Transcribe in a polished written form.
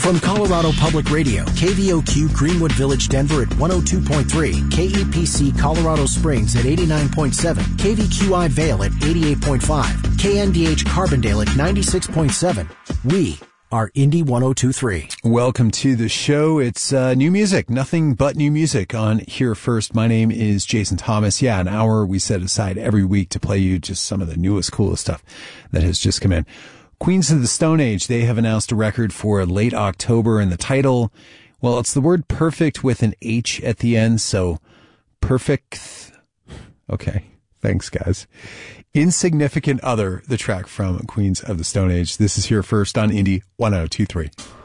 From Colorado Public Radio, KVOQ Greenwood Village, Denver at 102.3, KEPC Colorado Springs at 89.7, KVQI Vale at 88.5, KNDH Carbondale at 96.7. We are Indie 1023. Welcome to the show. It's new music, nothing but new music on Here First. My name is Jason Thomas. Yeah, an hour we set aside every week to play you just some of the newest, coolest stuff that has just come in. Queens of the Stone Age, they have announced a record for late October, and the title, well, it's the word perfect with an H at the end, so perfect. Okay, thanks, guys. Insignificant Other, the track from Queens of the Stone Age. This is Here First on Indie 1023.